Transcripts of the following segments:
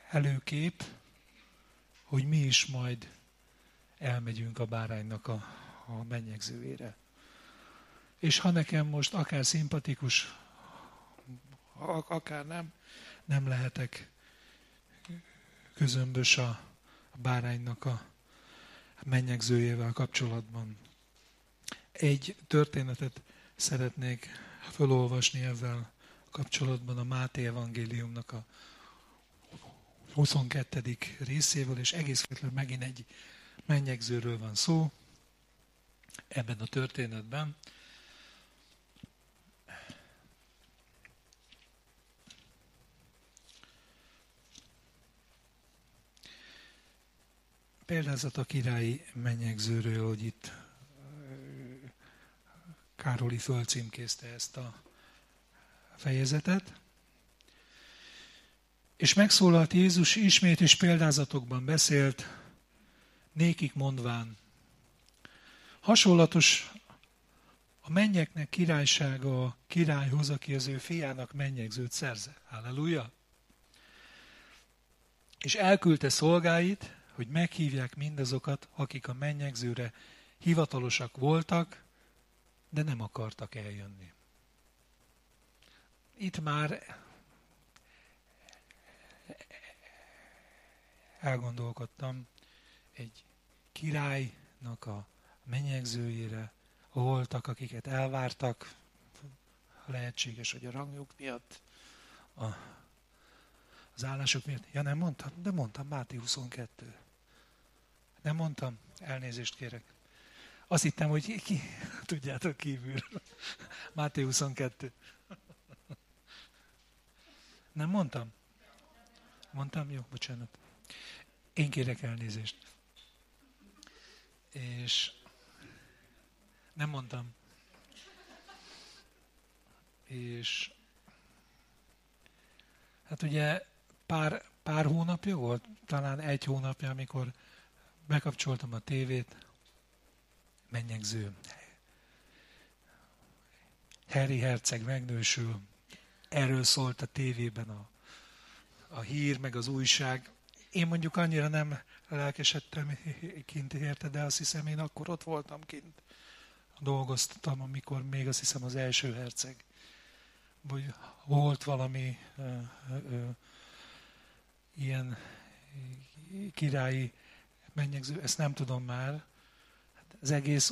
előkép, hogy mi is majd elmegyünk a báránynak a mennyegzőjére. És ha nekem most akár szimpatikus, akár nem lehetek közömbös a báránynak a mennyegzőjével kapcsolatban. Egy történetet szeretnék felolvasni ezzel kapcsolatban a Máté evangéliumnak a 22. részével, és egész megint egy mennyegzőről van szó ebben a történetben. Példázat a királyi mennyegzőről, hogy itt Károli fölcímkézte ezt a fejezetet. És megszólalt Jézus ismét, és példázatokban beszélt, nékik mondván. Hasonlatos a mennyeknek királysága a királyhoz, aki az ő fiának mennyegzőt szerze. Halleluja! És elküldte szolgáit, hogy meghívják mindazokat, akik a mennyegzőre hivatalosak voltak, de nem akartak eljönni. Itt már elgondolkodtam egy királynak a mennyegzőjére, voltak, akiket elvártak, lehetséges, hogy a rangjuk miatt, az állások miatt. Ja, nem mondtam? De mondtam, Máté 22. Nem mondtam? Elnézést kérek. Azt hittem, hogy tudjátok kívül. Máté 22. Nem mondtam? Mondtam? Jó, bocsánat. Én kérek elnézést. És nem mondtam. És hát ugye pár hónapja volt, talán 1 hónapja, amikor bekapcsoltam a tévét, mennyegző. Harry herceg megnősül. Erről szólt a tévében a hír, meg az újság. Én mondjuk annyira nem lelkesedtem kint érte, de azt hiszem, én akkor ott voltam kint. Dolgoztam, amikor még azt hiszem az első herceg. Vagy volt valami ilyen királyi mennyegző, ezt nem tudom már. Az egész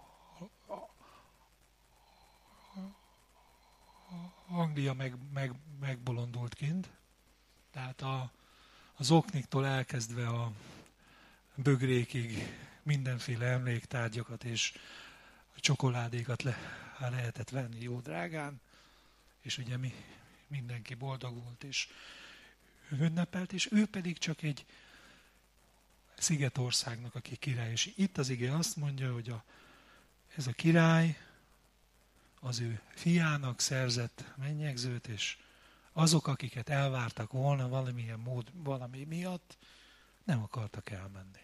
Anglia megbolondult kint. Tehát az okniktól elkezdve a bögrékig mindenféle emléktárgyakat és csokoládékat lehetett venni jó drágán, és ugye mindenki boldog volt és ünnepelt, és ő pedig csak egy szigetországnak, aki király. És itt az ige azt mondja, hogy ez a király az ő fiának szerzett mennyegzőt, és azok, akiket elvártak volna valamilyen mód, valami miatt, nem akartak elmenni.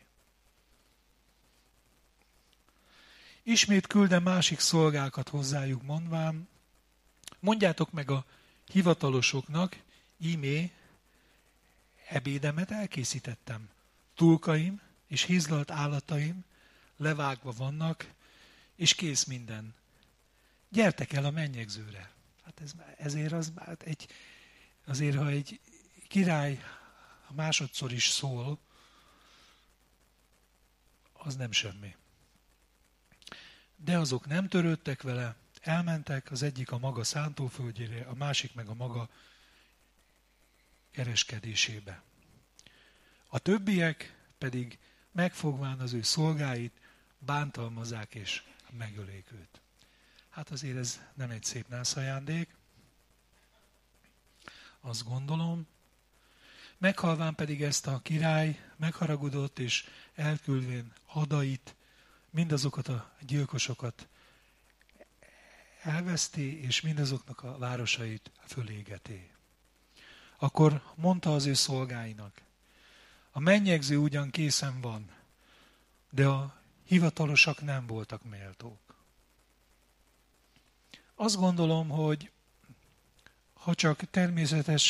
Ismét küldem másik szolgákat hozzájuk mondván, mondjátok meg a hivatalosoknak, ímé ebédemet elkészítettem. Túlkaim és hízlalt állataim levágva vannak, és kész minden. Gyertek el a mennyegzőre. Hát ezért azért, ha egy király másodszor is szól, az nem semmi. De azok nem törődtek vele, elmentek, az egyik a maga szántóföldjére, a másik meg a maga kereskedésébe. A többiek pedig megfogván az ő szolgáit, bántalmazzák és megölik őt. Hát azért ez nem egy szép nászajándék, azt gondolom. Meghalván pedig ezt a király megharagudott, és elküldvén hadait, mindazokat a gyilkosokat elveszti, és mindazoknak a városait fölégeti. Akkor mondta az ő szolgáinak, a mennyegző ugyan készen van, de a hivatalosak nem voltak méltók. Azt gondolom, hogy ha csak természetes